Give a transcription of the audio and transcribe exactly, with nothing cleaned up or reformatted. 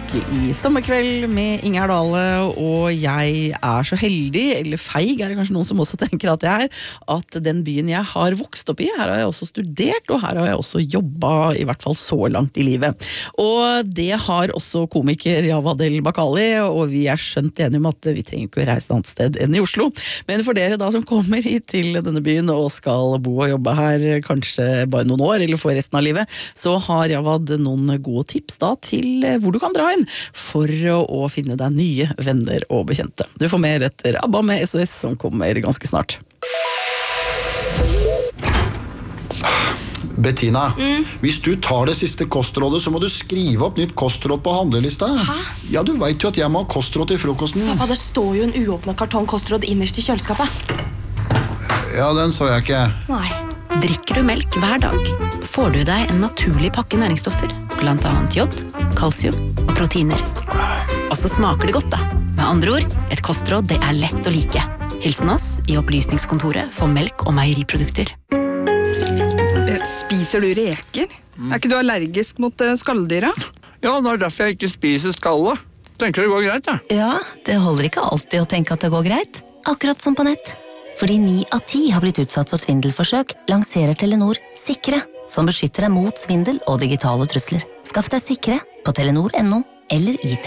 tilbake i Sommerkveld med Ingjerd Dale, og jeg er så heldig, eller feig er det kanskje noen som også tenker at jeg er, at den byen jeg har vokst opp i, her har jeg også studert, og her har jeg også jobbet, i hvert fall så langt i livet. Og det har også komiker Javad El-Bakali, og vi er skjønt enige om at vi trenger ikke å reise et annet sted enn i Oslo. Men for dere da som kommer hit til denne byen og skal bo og jobbe her kanskje bare noen år, eller for resten av livet, så har Javad noen gode tips da til hvor du kan dra inn for å finne deg nye venner og bekjente. Du får mer etter ABBA med S O S som kommer ganske snart. Bettina, mm. hvis du tar det siste kostrådet, så må du skrive opp nytt kostråd på handlelista. Hæ? Ja, du vet jo at jeg må ha kostråd til frokosten. Pappa, det står jo en uåpnet kartong kostråd innerst i kjøleskapet. Ja, den så jeg ikke. Nei. Drikker du melk hver dag, får du deg en naturlig pakke næringsstoffer, blant annet jod, kalsium og proteiner. Og så smaker det godt da. Med andre ord, et kostråd det er lett å like. Hilsen oss i Opplysningskontoret for melk og meieriprodukter. Spiser du reker? Mm. Er ikke du allergisk mot skalldyra? Ja, det er derfor jeg ikke spiser skallet. Tenker det går greit, ja. Ja, det holder ikke alltid å tenke at det går greit. Akkurat som på nett. Fordi ni av ti har blitt utsatt for svindelforsøk, lanserer Telenor Sikre, som beskytter deg mot svindel og digitale trusler. Skaff deg Sikre på telenor punktum no eller i